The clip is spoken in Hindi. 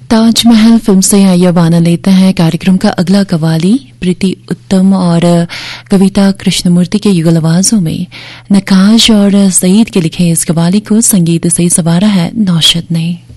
ताजमहल फिल्म से आइए वाना लेते हैं कार्यक्रम का अगला कवाली। प्रीति उत्तम और कविता कृष्णमूर्ति के युगल आवाजों में नकाश और सईद के लिखे इस कवाली को संगीत से संवारा है नौशद ने।